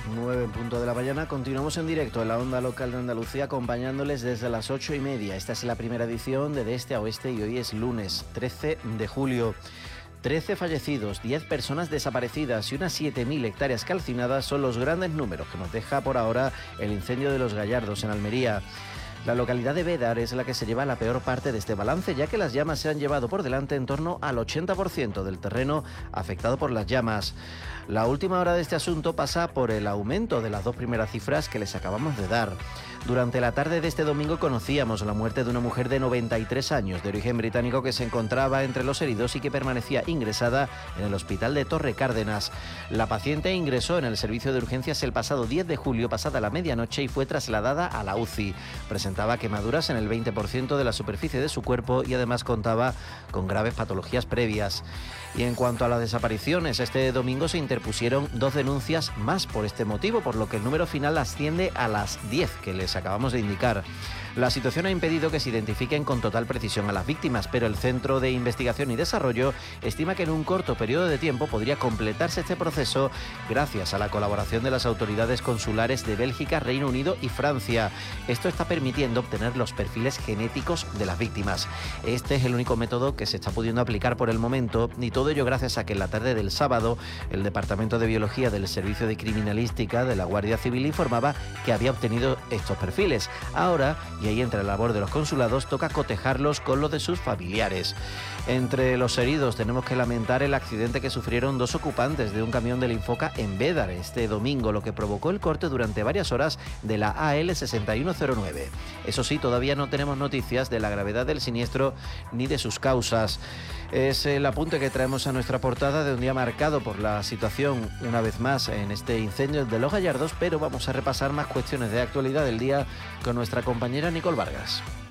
9 en punto de la mañana, continuamos en directo en la onda local de Andalucía, acompañándoles desde las 8:30. Esta es la primera edición de Este a Oeste y hoy es lunes 13 de julio. 13 fallecidos, 10 personas desaparecidas y unas 7.000 hectáreas calcinadas son los grandes números que nos deja por ahora el incendio de Los Gallardos en Almería. La localidad de Bédar es la que se lleva la peor parte de este balance, ya que las llamas se han llevado por delante en torno al 80% del terreno afectado por las llamas. La última hora de este asunto pasa por el aumento de las dos primeras cifras que les acabamos de dar. Durante la tarde de este domingo conocíamos la muerte de una mujer de 93 años, de origen británico, que se encontraba entre los heridos y que permanecía ingresada en el hospital de Torre Cárdenas. La paciente ingresó en el servicio de urgencias el pasado 10 de julio, pasada la medianoche, y fue trasladada a la UCI. Presentaba quemaduras en el 20% de la superficie de su cuerpo y además contaba con graves patologías previas. Y en cuanto a las desapariciones, este domingo se interpusieron 2 denuncias más por este motivo, por lo que el número final asciende a las 10 que les acabamos de indicar. La situación ha impedido que se identifiquen con total precisión a las víctimas, pero el Centro de Investigación y Desarrollo estima que en un corto periodo de tiempo podría completarse este proceso gracias a la colaboración de las autoridades consulares de Bélgica, Reino Unido y Francia. Esto está permitiendo obtener los perfiles genéticos de las víctimas. Este es el único método que se está pudiendo aplicar por el momento, y todo ello gracias a que en la tarde del sábado el Departamento de Biología del Servicio de Criminalística de la Guardia Civil informaba que había obtenido estos perfiles. Ahora, y ahí entra la labor de los consulados, toca cotejarlos con los de sus familiares. Entre los heridos tenemos que lamentar el accidente que sufrieron 2 ocupantes de un camión del Infoca en Bédar este domingo, lo que provocó el corte durante varias horas de la AL 6109. Eso sí, todavía no tenemos noticias de la gravedad del siniestro ni de sus causas. Es el apunte que traemos a nuestra portada de un día marcado por la situación, una vez más, en este incendio de Los Gallardos, pero vamos a repasar más cuestiones de actualidad del día con nuestra compañera Nicole Vargas.